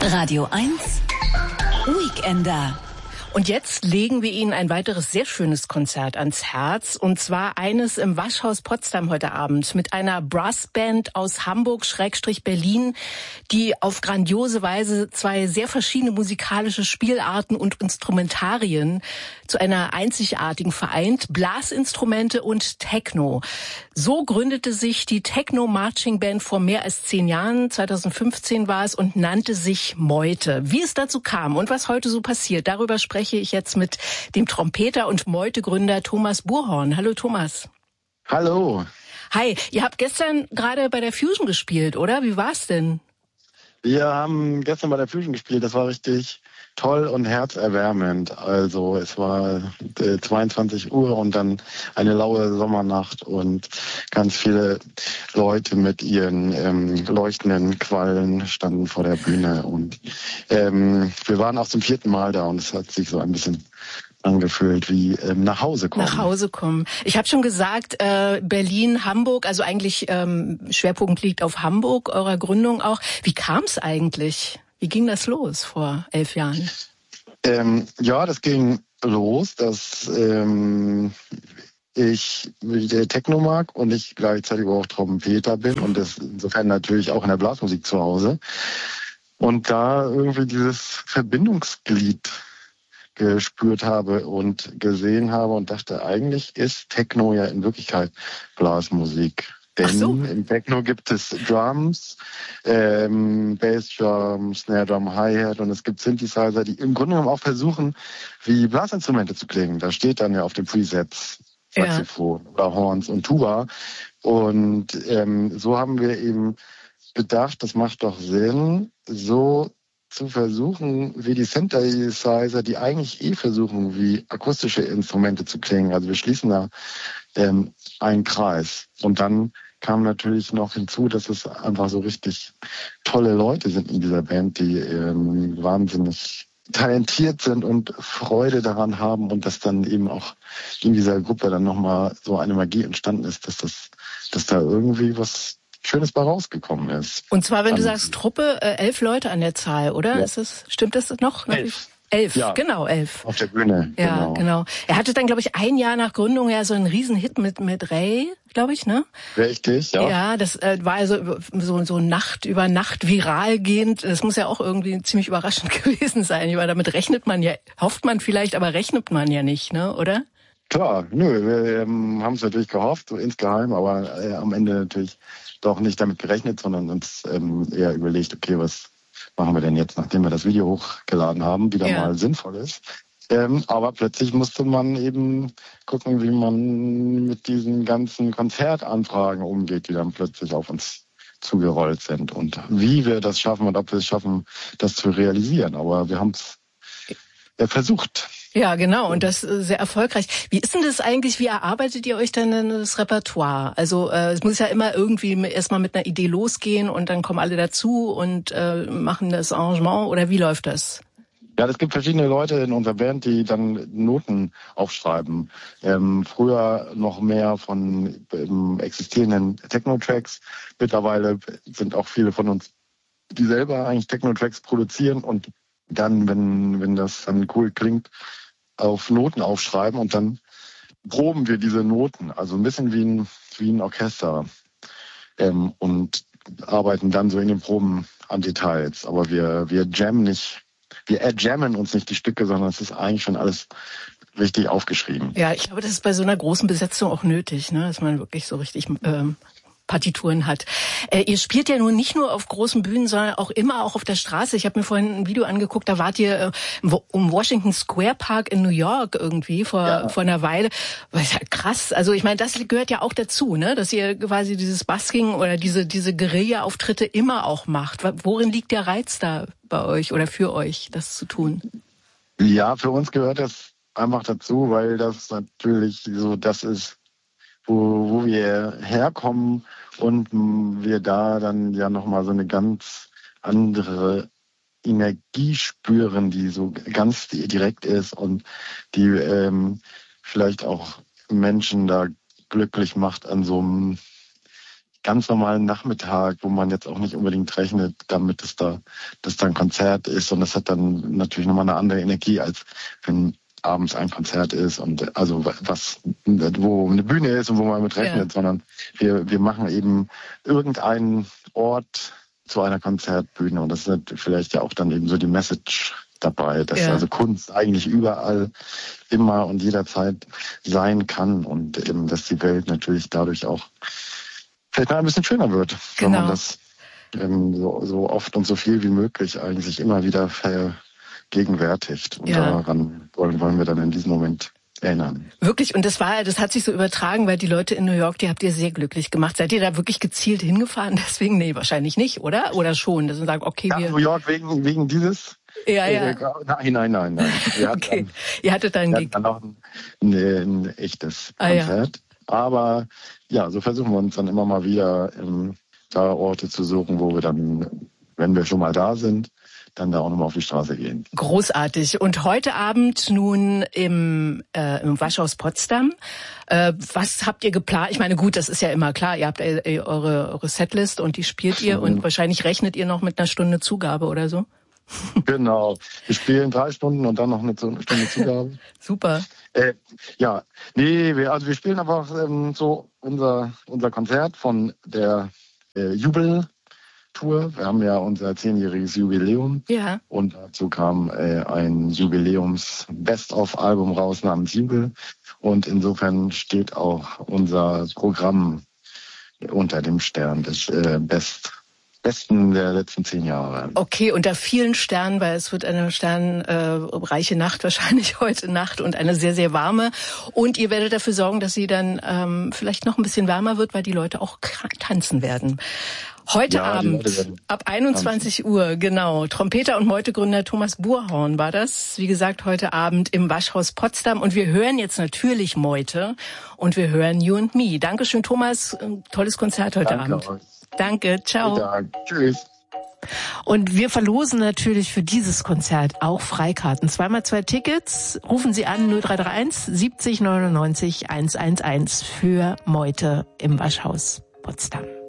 Radio 1 Weekender. Und jetzt legen wir Ihnen ein weiteres sehr schönes Konzert ans Herz. Und zwar eines im Waschhaus Potsdam heute Abend mit einer Brassband aus Hamburg/Berlin, die auf grandiose Weise zwei sehr verschiedene musikalische Spielarten und Instrumentarien zu einer einzigartigen vereint: Blasinstrumente und Techno. So gründete sich die Techno Marching Band vor mehr als 10 Jahren. 2015 war es und nannte sich Meute. Wie es dazu kam und was heute so passiert, darüber spreche ich jetzt mit dem Trompeter und Meute-Gründer Thomas Buhrhorn. Hallo Thomas. Hallo. Hi, ihr habt gestern gerade bei der Fusion gespielt, oder? Wie war's denn? Wir haben gestern bei der Fusion gespielt. Das war richtig toll und herzerwärmend. Also es war 22 Uhr und dann eine laue Sommernacht und ganz viele Leute mit ihren leuchtenden Quallen standen vor der Bühne. Und wir waren auch zum 4. Mal da und es hat sich so ein bisschen angefühlt wie nach Hause kommen. Nach Hause kommen. Ich habe schon gesagt, Berlin, Hamburg, also eigentlich Schwerpunkt liegt auf Hamburg, eurer Gründung auch. Wie kam es eigentlich? Wie ging das los vor 11 Jahren? Ja, das ging los, dass ich der Techno mag und ich gleichzeitig auch Trompeter bin und das insofern natürlich auch in der Blasmusik zu Hause. Und da irgendwie dieses Verbindungsglied gespürt habe und gesehen habe und dachte, eigentlich ist Techno ja in Wirklichkeit Blasmusik. Denn im Techno gibt es Drums, Bassdrum, Snare Drum, Hi-Hat und es gibt Synthesizer, die im Grunde genommen auch versuchen, wie Blasinstrumente zu klingen. Da steht dann ja auf den Presets Saxophon oder Horns und Tuba. Und so haben wir eben gedacht, das macht doch Sinn, so zu versuchen, wie die Synthesizer, die eigentlich versuchen, wie akustische Instrumente zu klingen. Also wir schließen da einen Kreis. Und dann kam natürlich noch hinzu, dass es einfach so richtig tolle Leute sind in dieser Band, die wahnsinnig talentiert sind und Freude daran haben und dass dann eben auch in dieser Gruppe dann nochmal so eine Magie entstanden ist, dass da irgendwie was Schönes bei rausgekommen ist. Und zwar, wenn du sagst Truppe, 11 Leute an der Zahl, oder? Ja. Stimmt das noch? 11. 11, ja, genau, 11. Auf der Bühne, ja, genau. Er hatte dann, glaube ich, ein Jahr nach Gründung ja so einen Riesenhit mit Ray, glaube ich, ne? Richtig, ja. Ja, das war also so Nacht über Nacht viral gehend. Das muss ja auch irgendwie ziemlich überraschend gewesen sein, weil damit rechnet man ja, hofft man vielleicht, aber rechnet man ja nicht, ne, oder? Klar, wir haben es natürlich gehofft, so insgeheim, aber am Ende natürlich doch nicht damit gerechnet, sondern uns eher überlegt, okay, was machen wir denn jetzt, nachdem wir das Video hochgeladen haben, wieder mal sinnvoll ist. Aber plötzlich musste man eben gucken, wie man mit diesen ganzen Konzertanfragen umgeht, die dann plötzlich auf uns zugerollt sind und wie wir das schaffen und ob wir es schaffen, das zu realisieren. Aber wir haben es versucht. Ja, genau. Und das sehr erfolgreich. Wie ist denn das eigentlich? Wie erarbeitet ihr euch denn das Repertoire? Also es muss ja immer irgendwie erstmal mit einer Idee losgehen und dann kommen alle dazu und machen das Arrangement. Oder wie läuft das? Ja, es gibt verschiedene Leute in unserer Band, die dann Noten aufschreiben. Früher noch mehr von existierenden Techno-Tracks. Mittlerweile sind auch viele von uns, die selber eigentlich Techno-Tracks produzieren und dann, wenn das dann cool klingt, auf Noten aufschreiben und dann proben wir diese Noten, also ein bisschen wie ein Orchester und arbeiten dann so in den Proben an Details. Aber wir jammen uns nicht die Stücke, sondern es ist eigentlich schon alles richtig aufgeschrieben. Ja, ich glaube, das ist bei so einer großen Besetzung auch nötig, ne, dass man wirklich so richtig Partituren hat. Ihr spielt ja nun nicht nur auf großen Bühnen, sondern auch immer auch auf der Straße. Ich habe mir vorhin ein Video angeguckt, da wart ihr im Washington Square Park in New York irgendwie vor einer Weile. Das ist ja krass. Also ich meine, das gehört ja auch dazu, ne, dass ihr quasi dieses Busking oder diese Guerilla-Auftritte immer auch macht. Worin liegt der Reiz da bei euch oder für euch, das zu tun? Ja, für uns gehört das einfach dazu, weil das natürlich so das ist, wo wir herkommen und wir da dann ja nochmal so eine ganz andere Energie spüren, die so ganz direkt ist und die vielleicht auch Menschen da glücklich macht an so einem ganz normalen Nachmittag, wo man jetzt auch nicht unbedingt rechnet, damit das da ein Konzert ist. Und das hat dann natürlich nochmal eine andere Energie, als wenn abends ein Konzert ist und also wo eine Bühne ist und wo man mit rechnet, sondern wir machen eben irgendeinen Ort zu einer Konzertbühne und das ist vielleicht ja auch dann eben so die Message dabei, dass also Kunst eigentlich überall, immer und jederzeit sein kann und eben, dass die Welt natürlich dadurch auch vielleicht mal ein bisschen schöner wird, wenn man das so oft und so viel wie möglich eigentlich immer wieder vergegenwärtigt. Und daran wollen wir dann in diesem Moment erinnern. Wirklich, und das hat sich so übertragen, weil die Leute in New York, die habt ihr sehr glücklich gemacht. Seid ihr da wirklich gezielt hingefahren? Deswegen, nee, wahrscheinlich nicht, oder? Oder schon, dass man sagt, okay, New York wegen dieses? Ja. Nein. Okay. Ihr hattet dann einen Gig. Dann auch ein echtes Konzert. Aber ja, so versuchen wir uns dann immer mal wieder da Orte zu suchen, wo wir dann, wenn wir schon mal da sind, dann da auch nochmal auf die Straße gehen. Großartig. Und heute Abend nun im Waschhaus Potsdam. Was habt ihr geplant? Ich meine, gut, das ist ja immer klar. Ihr habt eure Setlist und die spielt ihr und wahrscheinlich rechnet ihr noch mit einer Stunde Zugabe oder so. Genau. Wir spielen 3 Stunden und dann noch eine Stunde Zugabe. Super. Wir spielen einfach so unser Konzert von der Jubel-Tour. Wir haben ja unser 10-jähriges Jubiläum. Ja. Und dazu kam ein Jubiläums-Best-of-Album raus namens Jubel. Und insofern steht auch unser Programm unter dem Stern des Besten der letzten 10 Jahre. Okay, unter vielen Sternen, weil es wird eine sternreiche Nacht wahrscheinlich heute Nacht und eine sehr, sehr warme. Und ihr werdet dafür sorgen, dass sie dann vielleicht noch ein bisschen wärmer wird, weil die Leute auch tanzen werden. Heute Abend ab 21 Uhr, genau. Trompeter und Meutegründer Thomas Buhrhorn war das. Wie gesagt, heute Abend im Waschhaus Potsdam. Und wir hören jetzt natürlich Meute und wir hören You and Me. Dankeschön, Thomas. Tolles Konzert heute Abend. Danke, ciao. Tschüss. Und wir verlosen natürlich für dieses Konzert auch Freikarten. 2x2 Tickets. Rufen Sie an 0331 70 99 111 für Meute im Waschhaus Potsdam.